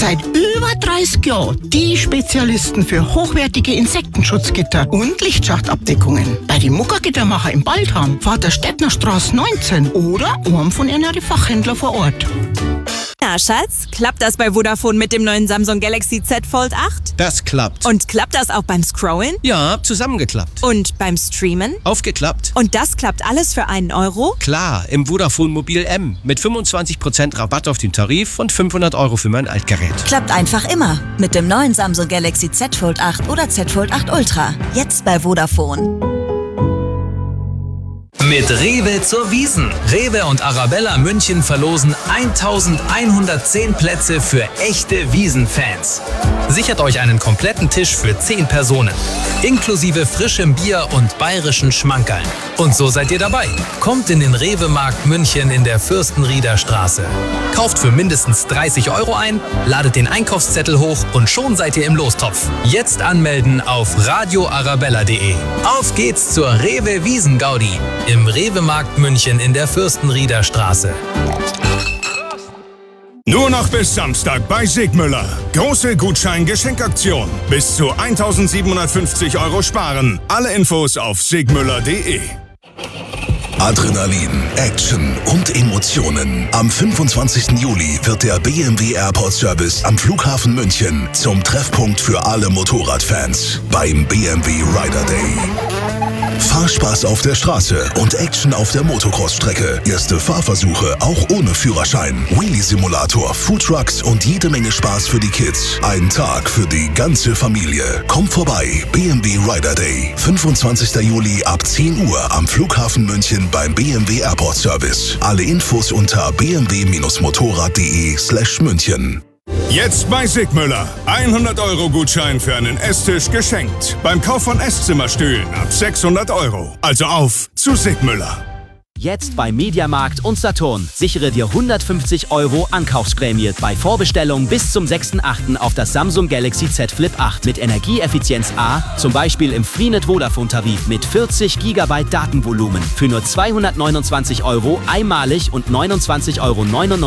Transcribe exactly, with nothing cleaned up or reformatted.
Seit über dreißig Jahren die Spezialisten für hochwertige Insektenschutzgitter und Lichtschachtabdeckungen. Bei den Muckergittermacher im Baldham, Vater Stettner Straße neunzehn oder einem von ihren Fachhändler vor Ort. Na, Schatz, klappt das bei Vodafone mit dem neuen Samsung Galaxy Z Fold acht? Das klappt. Und klappt das auch beim Scrollen? Ja, zusammengeklappt. Und beim Streamen? Aufgeklappt. Und das klappt alles für einen Euro? Klar, im Vodafone Mobil M. Mit fünfundzwanzig Prozent Rabatt auf den Tarif und fünfhundert Euro für mein Altgerät. Klappt einfach immer. Mit dem neuen Samsung Galaxy Z Fold acht oder Z Fold acht Ultra. Jetzt bei Vodafone. Mit Rewe zur Wiesn. Rewe und Arabella München verlosen eintausendeinhundertzehn Plätze für echte Wiesn-Fans. Sichert euch einen kompletten Tisch für zehn Personen. Inklusive frischem Bier und bayerischen Schmankerln. Und so seid ihr dabei. Kommt in den Rewe-Markt München in der Fürstenrieder Straße. Kauft für mindestens dreißig Euro ein, ladet den Einkaufszettel hoch und schon seid ihr im Lostopf. Jetzt anmelden auf radio arabella punkt de. Auf geht's zur Rewe Wiesn-Gaudi. Im Rewe-Markt München in der Fürstenrieder Straße. Nur noch bis Samstag bei Sigmüller. Große Gutschein-Geschenkaktion. Bis zu eintausendsiebenhundertfünfzig Euro sparen. Alle Infos auf sigmüller punkt de. Adrenalin, Action und Emotionen. Am fünfundzwanzigsten Juli wird der B M W Airport Service am Flughafen München zum Treffpunkt für alle Motorradfans beim B M W Rider Day. Fahrspaß auf der Straße und Action auf der Motocross-Strecke. Erste Fahrversuche auch ohne Führerschein. Wheelie-Simulator, Foodtrucks und jede Menge Spaß für die Kids. Ein Tag für die ganze Familie. Kommt vorbei, B M W Rider Day. fünfundzwanzigsten Juli ab zehn Uhr am Flughafen München beim B M W Airport Service. Alle Infos unter b m w motorrad punkt de slash München. Jetzt bei Sigmüller. hundert Euro Gutschein für einen Esstisch geschenkt. Beim Kauf von Esszimmerstühlen ab sechshundert Euro. Also auf zu Sigmüller. Jetzt bei Mediamarkt und Saturn. Sichere dir hundertfünfzig Euro Ankaufsprämie bei Vorbestellung bis zum sechsten achten auf das Samsung Galaxy Z Flip acht mit Energieeffizienz A, zum Beispiel im Freenet Vodafone Tarif mit vierzig Gigabyte Datenvolumen für nur zweihundertneunundzwanzig Euro einmalig und neunundzwanzig Euro neunundneunzig